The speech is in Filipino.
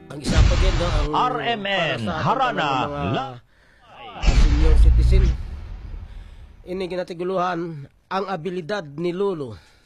Ang isa pa din, no, ang RMN, para sa Harana, mga senior citizen. Ini ginatiguluhan ang abilidad ni Lolo